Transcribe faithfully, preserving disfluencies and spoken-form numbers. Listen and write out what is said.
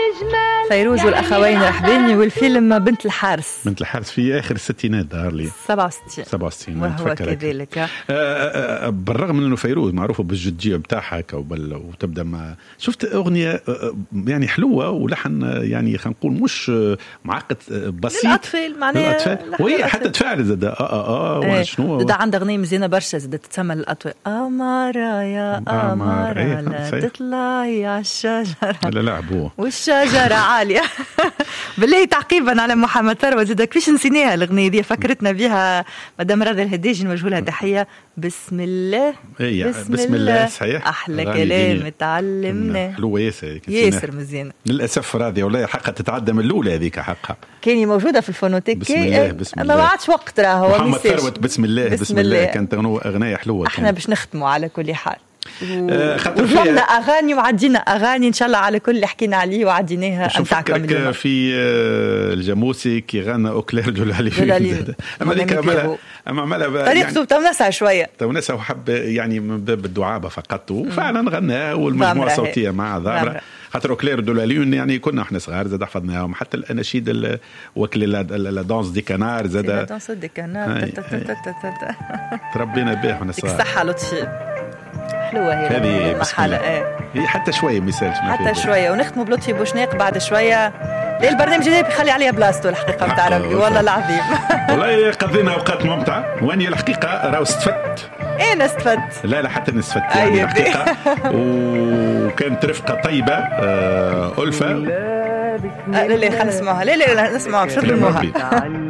فيروز والأخوين رحباني والفيلم بنت الحارس. بنت الحارس في آخر الستينات ظهر لي سبعة وستين سبعة وستين وهو كذلك. بالرغم من أنه فيروز معروفة بالجدية بتاعها وتبدأ مع شفت أغنية يعني حلوة ولحن يعني خلينا نقول مش معقد بسيط للأطفال معناها وهي حتى تفاعل زاد اه اه اه شنو ده عندها أغنية مزيانة برشا زاد تتسمى للأطفال أمارة يا أمارة لا تطلعي على الشجرة لا لعبوه والشجرة عالية. بالله تعقيبا على محمد ثروت زاد كيفاش نسيناها الأغنية دي فكرتنا بها مدام راضي الهديجي نوجه لها تحية. بسم الله بسم, بسم الله صحيح أحلى كلام تعلمنا حلوة ياسر ياسر مزيانة. للأسف راضي والله حقها تتعدى من الأولى هذيك حقها كاني موجودة في الفونوتيك بسم الله بسم الله ما عادش وقت راهو محمد ثروت بسم الله بسم, بسم الله, الله. كانت أغنية حلوة احنا باش نختموا على كل حال وظلنا أغاني وعدينا أغاني إن شاء الله على كل اللي حكينا عليه وعديناها أمتعكم في الجاموسي كي غنى أوكلير دولالي أما ذيك عملها أما عملها طريقته تونسها شوية تونسها وحب يعني من باب الدعابة فقط وفعلا غنى والمجموعة الصوتية مع ضامرة خاطر أوكلير دولالي يعني كنا احنا صغار زاد حفظناهم حتى الأناشيد وكل لا دانس دي كانار زاد لا دانس دي كانار تربينا به واحنا صغار صحة لطفي حلوة هي المرحلة هي حتى شوية مثال حتى شوية ونختموا بلطفي بوشناق بعد شوية. ليه البرنامج ده بيخلي عليه بلاستو الحقيقة بتاع ربي والله العظيم. والله قضينا أوقات ممتعة واني الحقيقة راو استفدت. ايه أنا استفدت لا لا حتى نستفدت يعني الحقيقة وكانت رفقة طيبة ألفة. لا لا خلينا نسمعها لا لا نسمعها بشرط الموها.